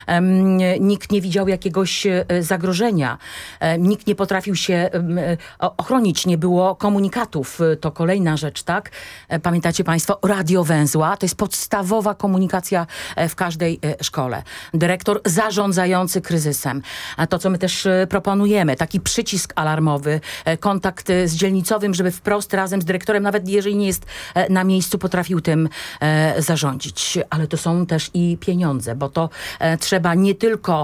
Nikt nie widział jakiegoś zagrożenia. Nikt nie potrafił się ochronić. Nie było komunikatów. To kolejna rzecz, tak? Pamiętacie państwo? Radiowęzła. To jest podstawowa komunikacja w każdej szkole. Dyrektor zarządzający kryzysem. A to, co my też proponujemy, taki przycisk alarmowy, kontakt z dzielnicowym, żeby wprost razem z dyrektorem, nawet jeżeli nie jest na miejscu, potrafił tym zarządzić. Ale to są też i pieniądze, bo to trzeba nie tylko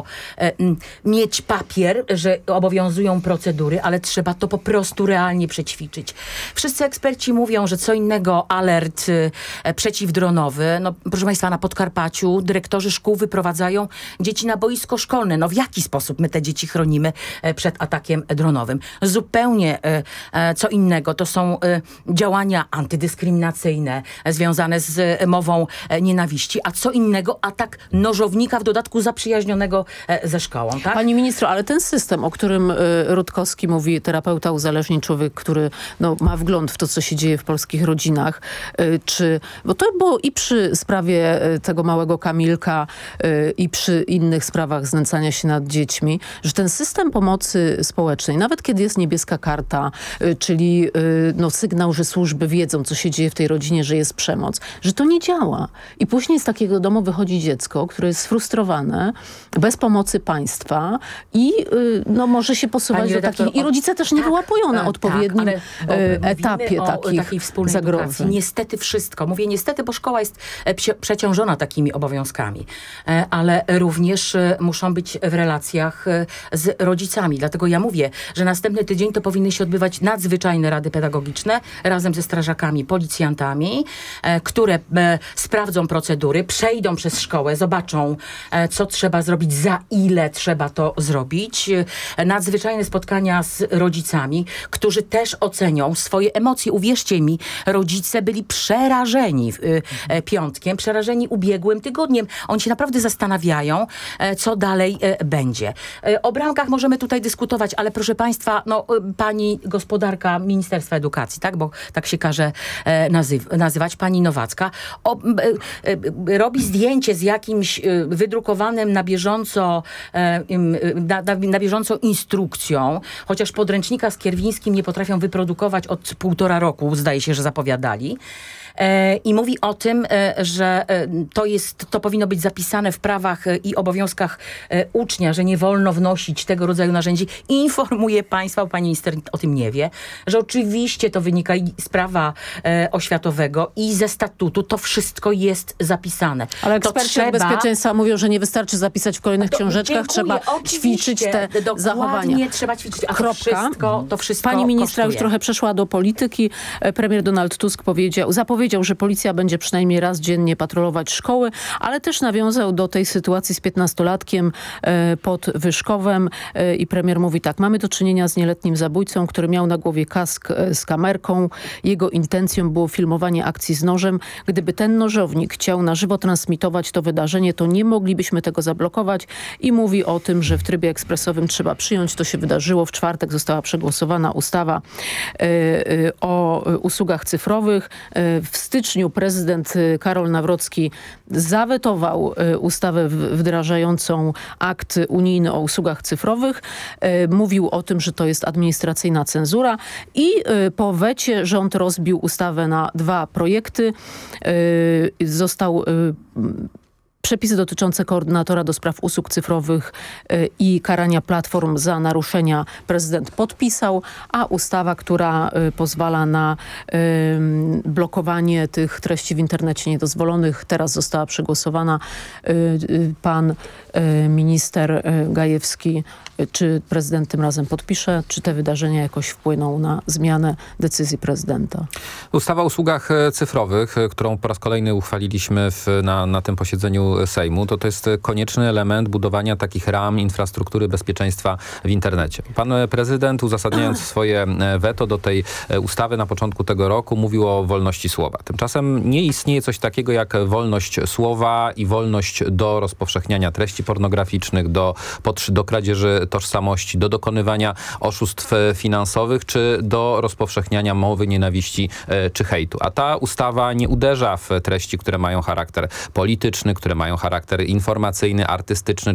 mieć papier, że obowiązują procedury, ale trzeba to po prostu realnie przećwiczyć. Wszyscy eksperci mówią, że co innego alert przeciwdronowy. No, proszę państwa, na Podkarpaciu dyrektorzy szkół wyprowadzają dzieci na boisko szkolne. No w jaki sposób my te dzieci chronimy przed atakiem dronowym? Zupełnie co innego. To są działania antydyskryminacyjne związane z mową nienawiści, a co innego atak nożownika, w dodatku zaprzyjaźnionego ze szkołą, tak? Pani ministro, ale ten system, o którym Rutkowski mówi, terapeuta uzależnień, człowiek, który ma wgląd w to, co się dzieje w polskich rodzinach, bo to było i przy sprawie tego małego Kamilka i przy innych sprawach znęcania się nad dziećmi, że ten system pomocy społecznej, nawet kiedy jest niebieska karta, czyli sygnał, że służby wiedzą, co się dzieje w tej rodzinie, że jest przemoc, że to nie działa. I później z takiego domu wychodzi dziecko, które jest sfrustrowane, bez pomocy państwa i może się posuwać do takich... I rodzice też nie wyłapują na odpowiednim etapie takich zagrożeń. Niestety wszystko. Mówię niestety, bo szkoła jest przeciążona takimi obowiązkami. Ale również muszą być w relacjach z rodzicami. Dlatego ja mówię, że następny tydzień to powinny się odbywać nadzwyczajne rady pedagogiczne razem ze strażakami, policjantami, które sprawdzą procedury, przejdą przez szkołę, zobaczą, co trzeba zrobić, za ile trzeba to zrobić. Nadzwyczajne spotkania z rodzicami, którzy też ocenią swoje emocje. Uwierzcie mi, rodzice byli przerażeni piątkiem, przerażeni ubiegłym tygodniem. Oni się naprawdę zastanawiają, co dalej będzie. O bramkach możemy tutaj dyskutować, ale proszę państwa, pani gospodarka Ministerstwa Edukacji, tak, bo tak się każe nazywać, pani Nowacka, robi zdjęcie z jakimś wydrukowanym na bieżąco instrukcją, chociaż podręcznika z Kierwińskim nie potrafią wyprodukować od 1,5 roku, zdaje się, że zapowiadali. I mówi o tym, że to powinno być zapisane w prawach i obowiązkach ucznia, że nie wolno wnosić tego rodzaju narzędzi. I informuję państwa, bo pani minister o tym nie wie, że oczywiście to wynika i z prawa oświatowego i ze statutu. To wszystko jest zapisane. Ale eksperci od bezpieczeństwa mówią, że nie wystarczy zapisać w kolejnych książeczkach, trzeba ćwiczyć te zachowania. Dokładnie, trzeba ćwiczyć. A to wszystko Pani ministra kosztuje. już trochę przeszła do polityki. Premier Donald Tusk zapowiedział, że policja będzie przynajmniej raz dziennie patrolować szkoły, ale też nawiązał do tej sytuacji z 15-latkiem pod Wyszkowem i premier mówi tak: mamy do czynienia z nieletnim zabójcą, który miał na głowie kask z kamerką. Jego intencją było filmowanie akcji z nożem. Gdyby ten nożownik chciał na żywo transmitować to wydarzenie, to nie moglibyśmy tego zablokować i mówi o tym, że w trybie ekspresowym trzeba przyjąć. To się wydarzyło. W czwartek została przegłosowana ustawa o usługach cyfrowych. W styczniu prezydent Karol Nawrocki zawetował ustawę wdrażającą akt unijny o usługach cyfrowych. Mówił o tym, że to jest administracyjna cenzura i po wecie rząd rozbił ustawę na 2 projekty. Został przepisy dotyczące koordynatora do spraw usług cyfrowych i karania platform za naruszenia prezydent podpisał, a ustawa, która pozwala na blokowanie tych treści w internecie niedozwolonych, teraz została przegłosowana. Pan minister Gajewski, czy prezydent tym razem podpisze, czy te wydarzenia jakoś wpłyną na zmianę decyzji prezydenta? Ustawa o usługach cyfrowych, którą po raz kolejny uchwaliliśmy na tym posiedzeniu Sejmu, to jest konieczny element budowania takich ram infrastruktury bezpieczeństwa w internecie. Pan prezydent, uzasadniając swoje weto do tej ustawy na początku tego roku, mówił o wolności słowa. Tymczasem nie istnieje coś takiego jak wolność słowa i wolność do rozpowszechniania treści pornograficznych, do kradzieży tożsamości, do dokonywania oszustw finansowych, czy do rozpowszechniania mowy nienawiści czy hejtu. A ta ustawa nie uderza w treści, które mają charakter polityczny, które mają charakter informacyjny, artystyczny